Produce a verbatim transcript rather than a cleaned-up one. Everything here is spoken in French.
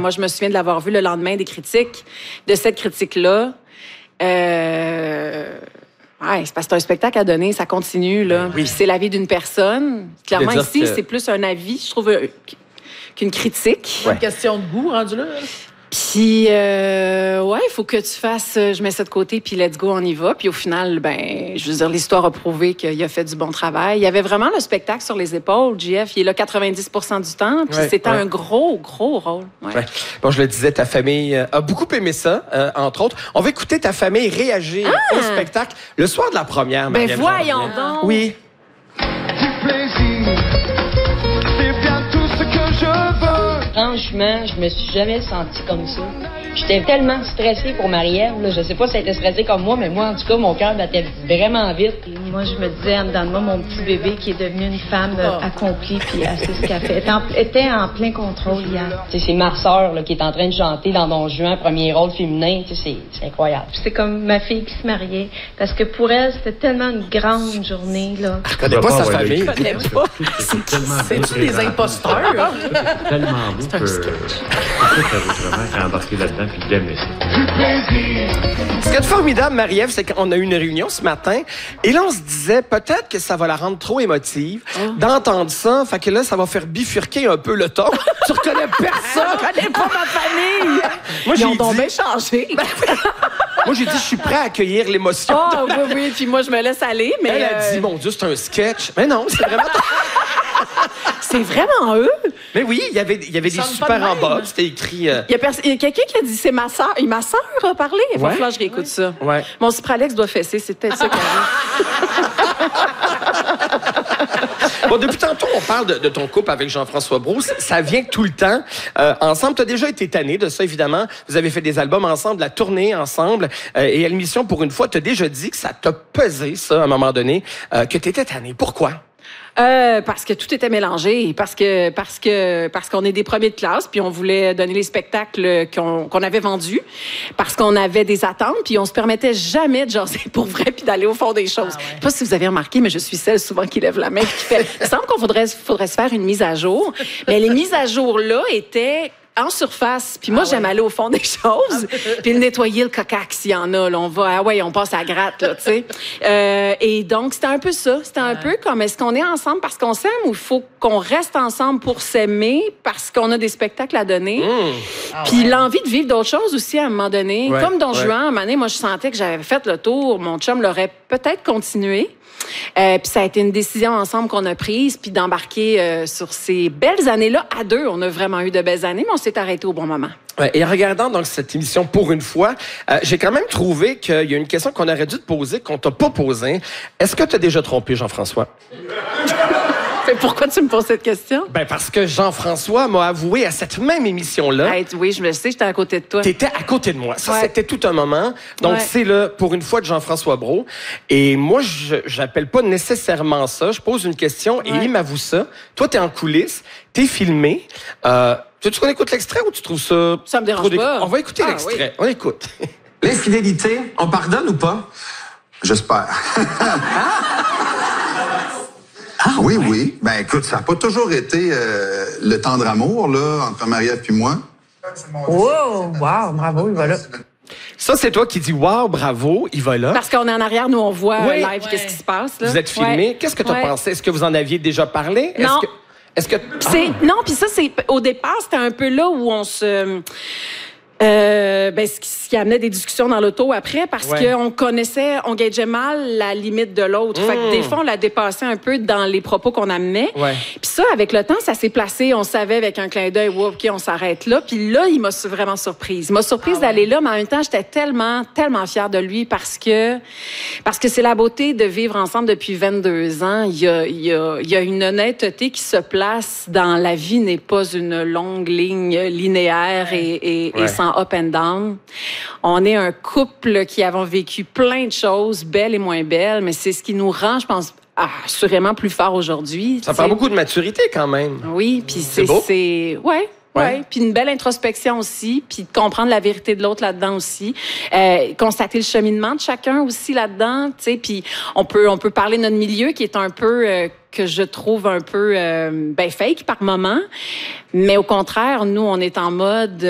moi, je me souviens de l'avoir vu le lendemain des critiques, de cette critique-là. Euh... Ouais, c'est parce que c'est un spectacle à donner, ça continue, là. Oui. Puis c'est la vie d'une personne. Clairement, ici, que... c'est plus un avis, je trouve, qu'une critique. C'est ouais. une question de goût, rendu là. Puis, euh, ouais, il faut que tu fasses, je mets ça de côté, puis let's go, on y va. Puis au final, ben, je veux dire, l'histoire a prouvé qu'il a fait du bon travail. Il y avait vraiment le spectacle sur les épaules, J F. Il est là quatre-vingt-dix pour cent du temps, puis ouais, c'était ouais. un gros, gros rôle. Ouais. Ouais. Bon, je le disais, ta famille a beaucoup aimé ça, euh, entre autres. On va écouter ta famille réagir ah! au spectacle le soir de la première. Ben voyons donc! Oui. Du plaisir, c'est bien tout ce que je veux. Franchement, je me suis jamais sentie comme ça. J'étais tellement stressée pour Marie-Ève. Là. Je sais pas si elle était stressée comme moi, mais moi, en tout cas, mon cœur battait vraiment vite. Et moi, je me disais, en dedans de moi, mon petit bébé qui est devenu une femme oh. accomplie, puis elle sait ce qu'elle fait. Elle était en, était en plein contrôle hier. T'sais, c'est ma sœur là, qui est en train de chanter dans Don Juan, premier rôle féminin. C'est, c'est incroyable. C'est comme ma fille qui se mariait. Parce que pour elle, c'était tellement une grande journée. Là. Je connais pas sa famille. Je connais pas. C'est-tu des imposteurs? C'est tellement beau. C'est un sketch. C'est vraiment embarqué là-dedans puis d'aimer ça. Ce qui est formidable, Marie-Ève, c'est qu'on a eu une réunion ce matin et là, on se disait peut-être que ça va la rendre trop émotive oh. d'entendre ça. Fait que là, ça va faire bifurquer un peu le ton. Tu reconnais personne. Je connais pas ma famille. Moi, Ils ont donc dit... bien changé. Moi, j'ai dit, je suis prêt à accueillir l'émotion. Ah oh, oui, oui. Puis moi, je me laisse aller. Mais elle a euh... dit, mon Dieu, c'est un sketch. Mais non, c'est vraiment... C'est vraiment eux. Mais oui, il y avait, il y avait des super en bas. C'était écrit. Euh... Il y a, pers- il y a quelqu'un qui a dit c'est ma sœur. Et ma sœur a parlé. Il va falloir que je réécoute ouais. ça. Ouais. Mon Cypralex doit fesser. C'est peut-être ça qui arrive. Bon, depuis tantôt, on parle de, de ton couple avec Jean-François Brault. Ça vient tout le temps euh, ensemble. Tu as déjà été tanné de ça, évidemment. Vous avez fait des albums ensemble, la tournée ensemble. Euh, et à l'émission, pour une fois, tu as déjà dit que ça t'a pesé, ça, à un moment donné, euh, que tu étais tanné. Pourquoi? Euh, parce que tout était mélangé, parce que parce que parce qu'on est des premiers de classe, puis on voulait donner les spectacles qu'on, qu'on avait vendus, parce qu'on avait des attentes, puis on se permettait jamais de jaser pour vrai, puis d'aller au fond des choses. Ah ouais. Je sais pas si vous avez remarqué, mais je suis celle souvent qui lève la main, qui fait. Il semble qu'on faudrait faudrait se faire une mise à jour, mais les mises à jour là étaient en surface. Puis moi, ah ouais. j'aime aller au fond des choses. Puis le nettoyer, le cocax, s'il y en a. Là, on va, ah ouais, on passe à la gratte, là, tu sais. Euh, et donc, c'était un peu ça. C'était un ouais. peu comme, est-ce qu'on est ensemble parce qu'on s'aime ou il faut qu'on reste ensemble pour s'aimer parce qu'on a des spectacles à donner? Mmh. Ah Puis ouais. l'envie de vivre d'autres choses aussi, à un moment donné. Ouais. Comme Don ouais. Juan, à un moment donné, moi, je sentais que j'avais fait le tour. Mon chum l'aurait peut-être continué. Euh, puis ça a été une décision ensemble qu'on a prise, puis d'embarquer euh, sur ces belles années-là à deux. On a vraiment eu de belles années, mais on s'est arrêté au bon moment. Ouais, et en regardant donc cette émission pour une fois, euh, j'ai quand même trouvé qu'il y a une question qu'on aurait dû te poser, qu'on t'a pas posée. Est-ce que tu as déjà trompé Jean-François? Mais pourquoi tu me poses cette question? Ben parce que Jean-François m'a avoué à cette même émission-là. Hey, oui, je le sais, j'étais à côté de toi. T'étais à côté de moi. Ça, ouais. c'était tout un moment. Donc, ouais. c'est le pour une fois de Jean-François Brault. Et moi, je j'appelle pas nécessairement ça. Je pose une question et ouais. il m'avoue ça. Toi, t'es en coulisses, t'es filmé. Euh, tu veux qu'on écoute l'extrait ou tu trouves ça... Ça me dérange pas. On va écouter ah, l'extrait. Oui. On écoute. L'infidélité, on pardonne ou pas? J'espère. Ah, oui, ouais. oui. Ben écoute, ça n'a pas toujours été euh, le tendre amour là, entre Marie-Ève et moi. Wow, wow, bravo, il va là. Ça, c'est toi qui dis « Wow, bravo, il va là ». Parce qu'on est en arrière, nous, on voit oui. live ouais. qu'est-ce qui se passe. Là. Vous êtes filmé. Ouais. Qu'est-ce que tu as ouais. pensé? Est-ce que vous en aviez déjà parlé? Non. Est-ce que... Est-ce que... C'est... Ah. Non, puis ça, c'est... Au départ, c'était un peu là où on se... Euh, ben, ce, qui, ce qui amenait des discussions dans l'auto après, parce ouais. qu'on connaissait, on gageait mal la limite de l'autre. Mmh. Fait que des fois, on la dépassait un peu dans les propos qu'on amenait. Ouais. Puis ça, avec le temps, ça s'est placé. On savait avec un clin d'œil, wow, OK, on s'arrête là. Puis là, il m'a vraiment surprise. Il m'a surprise ah, d'aller ouais. là, mais en même temps, j'étais tellement, tellement fière de lui parce que parce que c'est la beauté de vivre ensemble depuis vingt-deux ans. Il y a, il y a, il y a une honnêteté qui se place dans la vie n'est pas une longue ligne linéaire ouais. et, et, ouais. et sans up and down. On est un couple qui avons vécu plein de choses, belles et moins belles, mais c'est ce qui nous rend, je pense, assurément plus fort aujourd'hui. Ça prend beaucoup de maturité quand même. Oui, puis c'est... C'est beau? C'est... Ouais. Oui, ouais. Puis une belle introspection aussi, puis de comprendre la vérité de l'autre là-dedans aussi, euh, constater le cheminement de chacun aussi là-dedans, tu sais, puis on peut on peut parler de notre milieu qui est un peu euh, que je trouve un peu euh, ben fake par moment, mais au contraire, nous on est en mode